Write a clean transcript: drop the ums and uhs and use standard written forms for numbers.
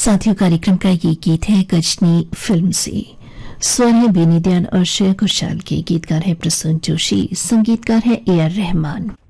साथियों, कार्यक्रम का ये गीत है गजनी फिल्म से। स्वर है बेनी दयाल और श्रेया घोषाल के। गीतकार है प्रसून जोशी, संगीतकार है AR रहमान।